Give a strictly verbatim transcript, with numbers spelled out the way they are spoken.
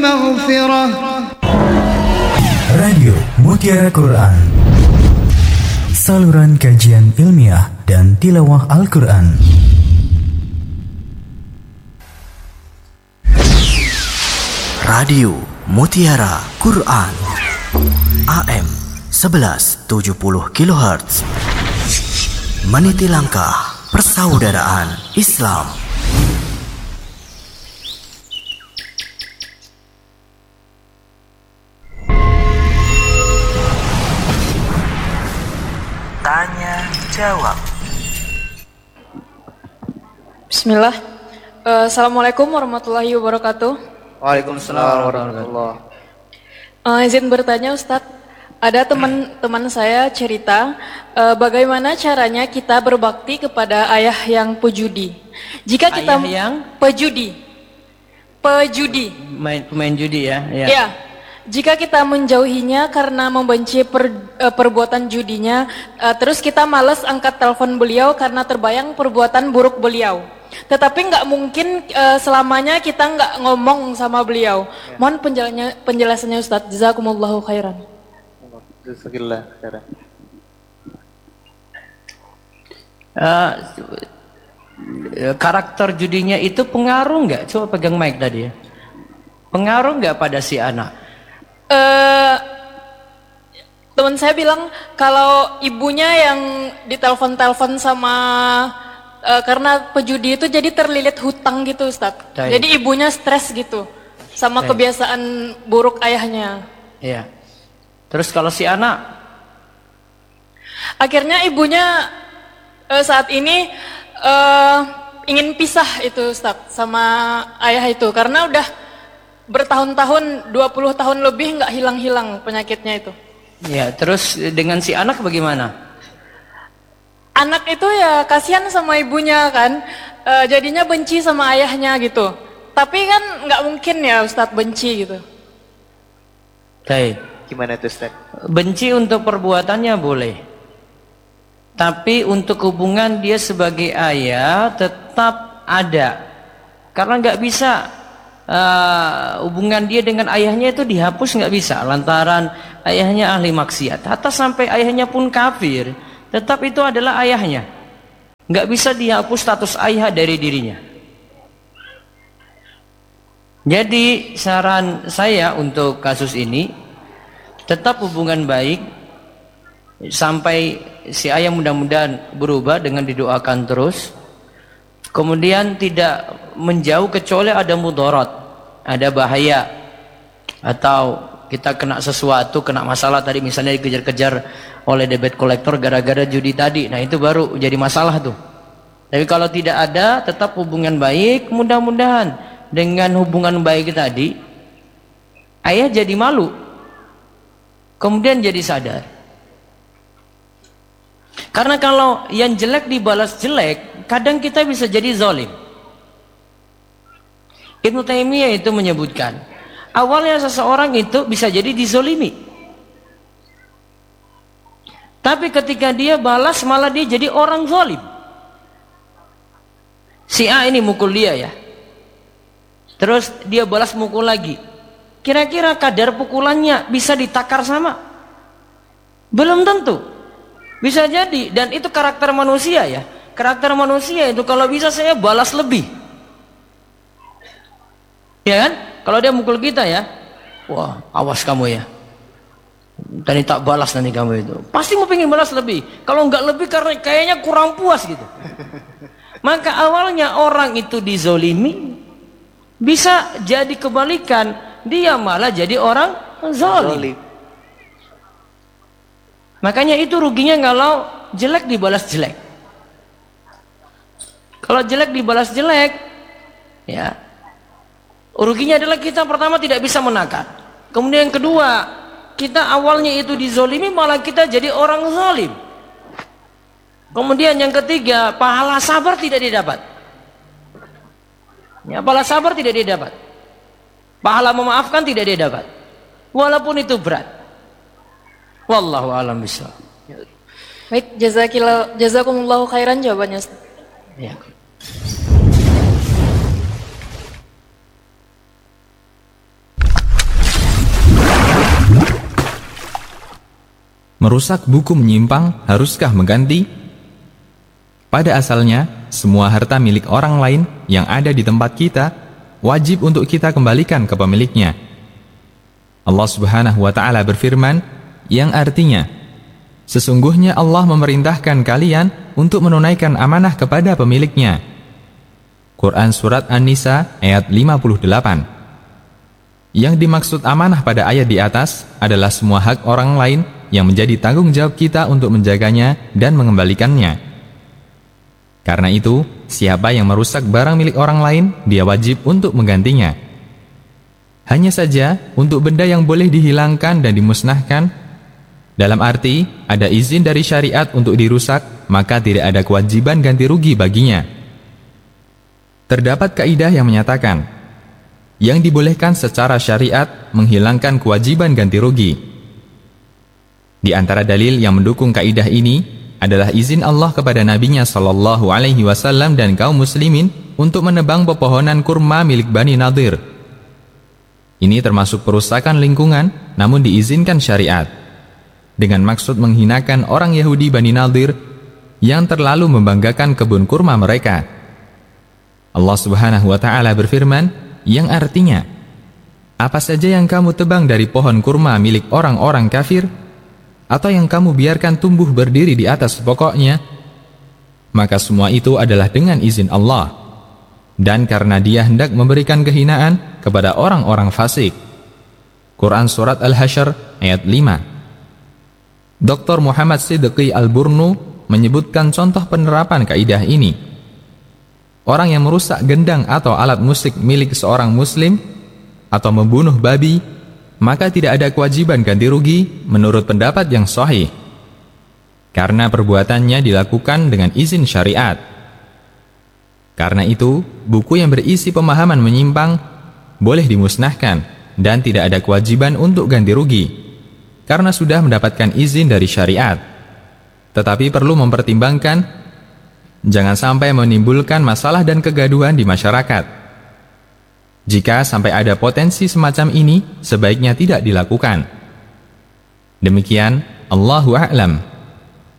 مغفرة. Radio Mutiara Quran, saluran kajian ilmiah dan tilawah Al-Quran. Radio Mutiara Quran A M sebelas tujuh puluh kilohertz, meniti langkah persaudaraan Islam. Tanya jawab. Bismillah. Uh, Assalamualaikum warahmatullahi wabarakatuh. Waalaikumsalam warahmatullahi wabarakatuh. Uh, izin bertanya Ustadz, ada teman-teman saya cerita uh, bagaimana caranya kita berbakti kepada ayah yang pejudi. Jika kita Ayah yang pejudi, pejudi, main pemain judi ya. Ya. ya. Jika kita menjauhinya karena membenci per, uh, perbuatan judinya, uh, terus kita malas angkat telepon beliau karena terbayang perbuatan buruk beliau. Tetapi nggak mungkin uh, selamanya kita nggak ngomong sama beliau. Ya. Mohon penjelasannya, penjelasannya Ustadz. Jazakumullahu khairan. Jazakallah khairan. Uh, karakter judinya itu pengaruh nggak? Coba pegang mic tadi ya. Pengaruh nggak pada si anak? Uh, teman saya bilang kalau ibunya yang ditelepon-telepon sama uh, karena pejudi itu jadi terlilit hutang gitu Ustadz. Baik. Jadi ibunya stres gitu sama Baik. kebiasaan buruk ayahnya. Iya. Terus kalau si anak? Akhirnya ibunya uh, saat ini uh, ingin pisah itu Ustadz sama ayah itu karena udah bertahun-tahun, dua puluh tahun lebih nggak hilang-hilang penyakitnya itu. Ya, terus dengan si anak bagaimana? Anak itu ya kasihan sama ibunya kan, e, jadinya benci sama ayahnya gitu. Tapi kan nggak mungkin ya Ustadz benci gitu. Baik. Gimana tuh Ustaz? Benci untuk perbuatannya boleh. Tapi untuk hubungan dia sebagai ayah tetap ada. Karena nggak bisa Uh, hubungan dia dengan ayahnya itu dihapus, nggak bisa lantaran ayahnya ahli maksiat. Hatta sampai ayahnya pun kafir, tetap itu adalah ayahnya. Nggak bisa dihapus status ayah dari dirinya. Jadi saran saya untuk kasus ini tetap hubungan baik sampai si ayah mudah-mudahan berubah dengan didoakan terus. Kemudian tidak menjauh kecuali ada mudarat, ada bahaya, atau kita kena sesuatu, kena masalah tadi misalnya dikejar-kejar oleh debit kolektor gara-gara judi tadi. Nah itu baru jadi masalah tuh. Tapi kalau tidak ada, tetap hubungan baik, mudah-mudahan dengan hubungan baik tadi ayah jadi malu, kemudian jadi sadar. Karena kalau yang jelek dibalas jelek, kadang kita bisa jadi zalim. Ibnu Taimiyah itu menyebutkan, awalnya seseorang itu bisa jadi dizolimi. Tapi ketika dia balas malah dia jadi orang zalim. Si A ini mukul dia ya. Terus dia balas mukul lagi. Kira-kira kadar pukulannya bisa ditakar sama? Belum tentu. Bisa jadi, dan itu karakter manusia ya. Karakter manusia itu kalau bisa saya balas lebih. Ya kan? Kalau dia mukul kita ya, wah awas kamu ya. Dan tak balas nanti kamu itu. Pasti mau pengen balas lebih. Kalau nggak lebih karena kayaknya kurang puas gitu. Maka awalnya orang itu dizolimi, bisa jadi kebalikan. Dia malah jadi orang zalim. Makanya itu ruginya kalau jelek dibalas jelek. Kalau jelek dibalas jelek, ya ruginya adalah kita pertama tidak bisa menakar. Kemudian yang kedua, kita awalnya itu dizolimi malah kita jadi orang zalim. Kemudian yang ketiga, pahala sabar tidak didapat. Ya, pahala sabar tidak didapat. Pahala memaafkan tidak didapat. Walaupun itu berat. Wallahu a'lam bishawab. Baik, jazakillah, jazakumullahu khairan jawabannya Ustaz. Ya. merusak buku menyimpang, haruskah mengganti? Pada asalnya, semua harta milik orang lain yang ada di tempat kita wajib untuk kita kembalikan ke pemiliknya. Allah Subhanahu wa Ta'ala berfirman, yang artinya, sesungguhnya Allah memerintahkan kalian untuk menunaikan amanah kepada pemiliknya. Quran Surat An-Nisa ayat lima puluh delapan. Yang dimaksud amanah pada ayat di atas adalah semua hak orang lain yang menjadi tanggung jawab kita untuk menjaganya dan mengembalikannya. Karena itu, siapa yang merusak barang milik orang lain, dia wajib untuk menggantinya. Hanya saja, untuk benda yang boleh dihilangkan dan dimusnahkan, dalam arti ada izin dari syariat untuk dirusak, maka tidak ada kewajiban ganti rugi baginya. Terdapat kaidah yang menyatakan, yang dibolehkan secara syariat menghilangkan kewajiban ganti rugi. Di antara dalil yang mendukung kaidah ini adalah izin Allah kepada Nabi-Nya Shallallahu Alaihi Wasallam dan kaum muslimin untuk menebang pepohonan kurma milik Bani Nadir. Ini termasuk perusakan lingkungan, namun diizinkan syariat, dengan maksud menghinakan orang Yahudi Bani Nadir yang terlalu membanggakan kebun kurma mereka. Allah Subhanahu wa Ta'ala berfirman, yang artinya, apa saja yang kamu tebang dari pohon kurma milik orang-orang kafir, atau yang kamu biarkan tumbuh berdiri di atas pokoknya, maka semua itu adalah dengan izin Allah, dan karena Dia hendak memberikan kehinaan kepada orang-orang fasik. Quran Surat Al-Hasyr ayat lima. Doktor Muhammad Siddiqi Al-Burnu menyebutkan contoh penerapan kaidah ini. Orang yang merusak gendang atau alat musik milik seorang muslim atau membunuh babi, maka tidak ada kewajiban ganti rugi menurut pendapat yang sahih, karena perbuatannya dilakukan dengan izin syariat. Karena itu, buku yang berisi pemahaman menyimpang boleh dimusnahkan dan tidak ada kewajiban untuk ganti rugi, karena sudah mendapatkan izin dari syariat. Tetapi perlu mempertimbangkan, jangan sampai menimbulkan masalah dan kegaduhan di masyarakat. Jika sampai ada potensi semacam ini, sebaiknya tidak dilakukan. Demikian, Allahu a'lam.